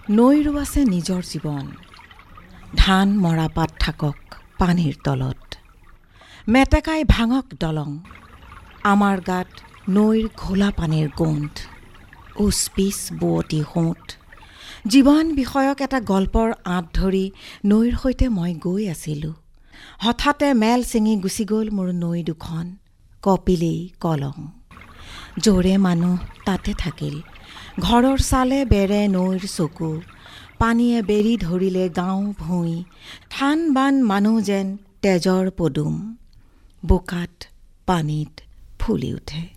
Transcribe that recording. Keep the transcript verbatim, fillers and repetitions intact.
নৈৰো আছে নিজৰ জীৱন। ধান মৰা পাত থাকক পানীৰ তলত, মেটেকাই ভাঙক দলং। আমাৰ গাত নৈৰ ঘোলা পানীৰ গোন্ধ, উচ পিচ বুৱতী সোঁত। জীৱন বিষয়ক এটা গল্পৰ আঁত ধৰি নৈৰ সৈতে মই গৈ আছিলোঁ। হঠাতে মেল ছিঙি গুচি গ'ল মোৰ নৈ দুখন, কপিলেই কলং। য'ৰে মানুহ তাতে থাকিল, ঘৰৰ চালে বেৰে নৈৰ চকু। পানীয়ে বেৰি ধৰিলে গাঁও ভুঁই, থান বান মানুহ যেন তেজৰ পদুম। বোকাত পানীত ফুলি উঠে।